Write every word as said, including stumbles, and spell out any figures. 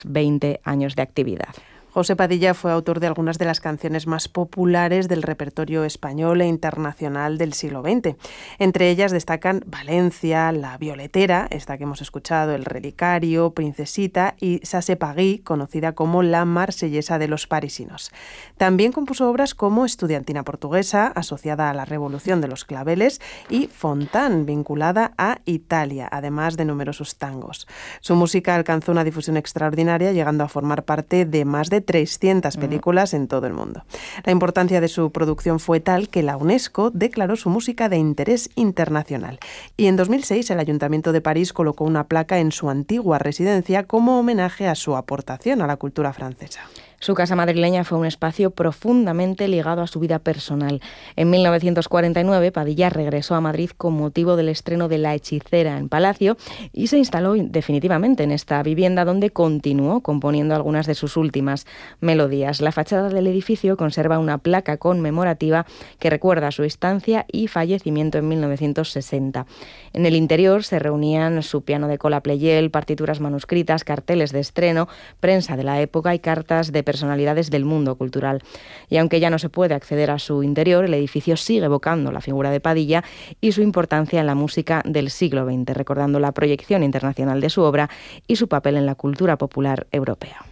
veinte años de actividad. José Padilla fue autor de algunas de las canciones más populares del repertorio español e internacional del siglo veinte. Entre ellas destacan Valencia, La Violetera, esta que hemos escuchado, El Relicario, Princesita y Ça c'est Paris, conocida como la Marsellesa de los parisinos. También compuso obras como Estudiantina portuguesa, asociada a la Revolución de los Claveles, y Fontán, vinculada a Italia, además de numerosos tangos. Su música alcanzó una difusión extraordinaria, llegando a formar parte de más de trescientas películas en todo el mundo. La importancia de su producción fue tal que la UNESCO declaró su música de interés internacional. Y en dos mil seis el Ayuntamiento de París colocó una placa en su antigua residencia como homenaje a su aportación a la cultura francesa. Su casa madrileña fue un espacio profundamente ligado a su vida personal. En mil novecientos cuarenta y nueve, Padilla regresó a Madrid con motivo del estreno de La Hechicera en Palacio y se instaló definitivamente en esta vivienda, donde continuó componiendo algunas de sus últimas melodías. La fachada del edificio conserva una placa conmemorativa que recuerda su estancia y fallecimiento en mil novecientos sesenta. En el interior se reunían su piano de cola Pleyel, partituras manuscritas, carteles de estreno, prensa de la época y cartas de personalidades del mundo cultural. Y aunque ya no se puede acceder a su interior, el edificio sigue evocando la figura de Padilla y su importancia en la música del siglo veinte, recordando la proyección internacional de su obra y su papel en la cultura popular europea.